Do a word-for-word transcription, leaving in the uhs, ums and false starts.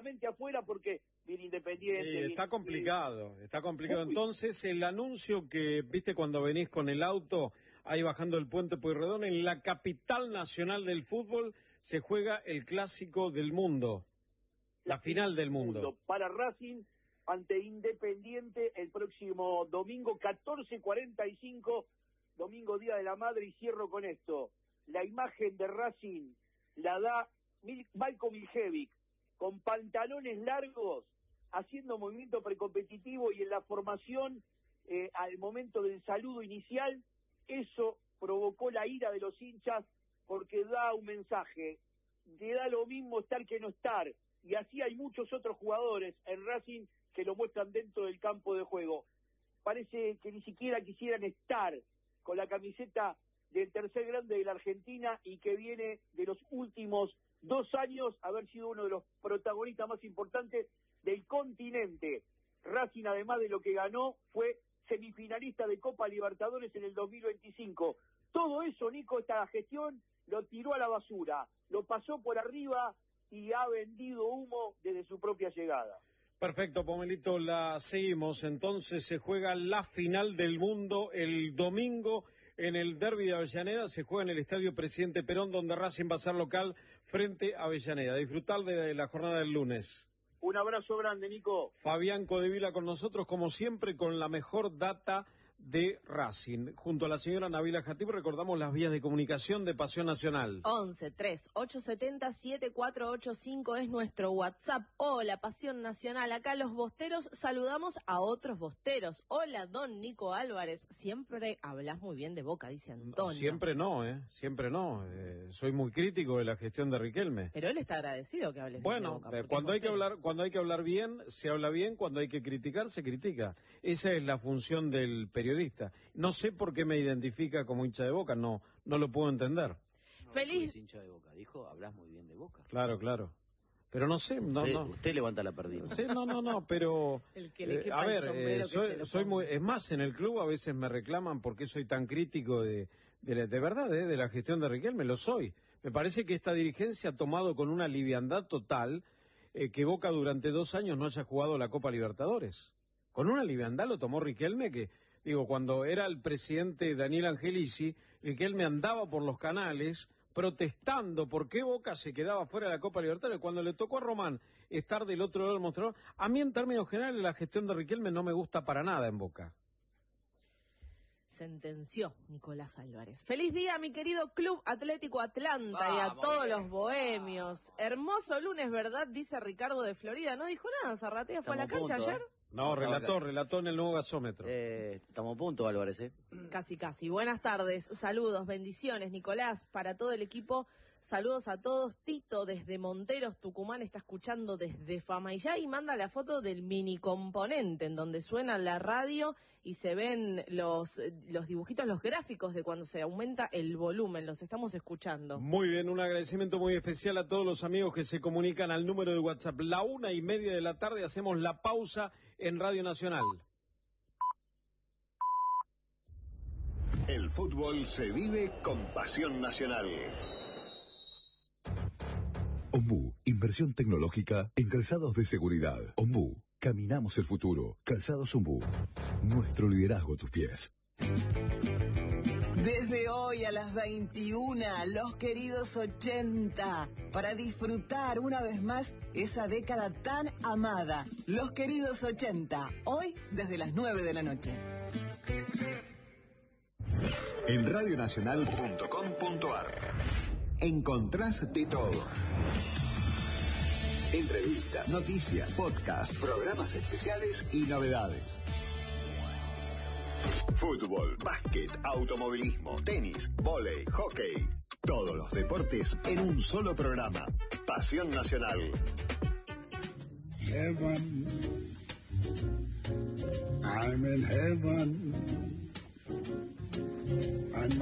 prácticamente afuera porque viene Independiente. Sí, viene, está complicado, está complicado. Uy. Entonces, el anuncio que viste cuando venís con el auto, ahí bajando el puente Pueyrredón, en la capital nacional del fútbol se juega el clásico del mundo, la, la final del mundo. mundo. Para Racing, ante Independiente, el próximo domingo, catorce cuarenta y cinco, domingo Día de la Madre, y cierro con esto. La imagen de Racing la da Malko Miljevic, con pantalones largos, haciendo movimiento precompetitivo y en la formación, eh, al momento del saludo inicial, eso provocó la ira de los hinchas porque da un mensaje, te da lo mismo estar que no estar, y así hay muchos otros jugadores en Racing que lo muestran dentro del campo de juego. Parece que ni siquiera quisieran estar con la camiseta del tercer grande de la Argentina y que viene de los últimos dos años haber sido uno de los protagonistas más importantes del continente. Racing, además de lo que ganó, fue semifinalista de Copa Libertadores en el dos mil veinticinco. Todo eso, Nico, esta gestión lo tiró a la basura, lo pasó por arriba y ha vendido humo desde su propia llegada. Perfecto, Pomelito, la seguimos. Entonces se juega la final del mundo el domingo en el derbi de Avellaneda. Se juega en el Estadio Presidente Perón, donde Racing va a ser local frente a Avellaneda. Disfrutar de la jornada del lunes. Un abrazo grande, Nico. Fabián Codevila con nosotros, como siempre, con la mejor data de Racing. Junto a la señora Nabila Jatib recordamos las vías de comunicación de Pasión Nacional. once, tres, ocho siete cero, siete cuatro ocho cinco es nuestro WhatsApp. Hola, Pasión Nacional. Acá los bosteros saludamos a otros bosteros. Hola, don Nico Álvarez. Siempre hablas muy bien de Boca, dice Antonio. Siempre no, ¿eh? Siempre no. Eh, soy muy crítico de la gestión de Riquelme. Pero él está agradecido que hables bueno, bien de Boca. Bueno, cuando hay que hablar, cuando hay que hablar bien, se habla bien. Cuando hay que criticar, se critica. Esa es la función del periodista. periodista. No sé por qué me identifica como hincha de Boca, no no lo puedo entender. No, Feliz. Hincha de Boca, dijo, hablas muy bien de Boca. Claro, claro. Pero no sé, no, usted, no. Usted levanta la perdida. Sí, no, no, no, pero el que le eh, a ver, eh, soy, soy muy, es más, en el club a veces me reclaman por qué soy tan crítico de, de, la, de verdad, eh, de la gestión de Riquelme, lo soy. Me parece que esta dirigencia ha tomado con una liviandad total eh, que Boca durante dos años no haya jugado la Copa Libertadores. Con una liviandad lo tomó Riquelme que, digo, cuando era el presidente Daniel Angelici, Riquelme andaba por los canales protestando por qué Boca se quedaba fuera de la Copa Libertadores. Cuando le tocó a Román estar del otro lado del mostrador, a mí en términos generales la gestión de Riquelme no me gusta para nada en Boca. Sentenció Nicolás Álvarez. Feliz día, mi querido Club Atlético Atlanta. Vamos, y a todos bien. los bohemios. Hermoso lunes, ¿verdad? Dice Ricardo de Florida. No dijo nada, Zarratea fue a la cancha punto, ayer. ¿eh? No, relató, relató en el nuevo gasómetro. Eh, estamos a punto, Álvarez, ¿eh? Casi, casi. Buenas tardes, saludos, bendiciones, Nicolás, para todo el equipo. Saludos a todos. Tito, desde Monteros, Tucumán, está escuchando desde Famayá y manda la foto del mini componente en donde suena la radio y se ven los, los dibujitos, los gráficos de cuando se aumenta el volumen. Los estamos escuchando. Muy bien, un agradecimiento muy especial a todos los amigos que se comunican al número de WhatsApp. La una y media de la tarde hacemos la pausa en Radio Nacional. El fútbol se vive con Pasión Nacional. Ombú, inversión tecnológica en calzados de seguridad. Ombú, caminamos el futuro. Calzados Ombú, nuestro liderazgo a tus pies. Desde hoy a las veintiuna, los queridos ochenta, para disfrutar una vez más esa década tan amada. Los queridos ochenta, hoy desde las nueve de la noche. En radionacional punto com punto ar encontrás de todo. Entrevistas, noticias, podcasts, programas especiales y novedades. Fútbol, básquet, automovilismo, tenis, vóley, hockey. Todos los deportes en un solo programa. Pasión Nacional. Heaven. I'm in heaven. And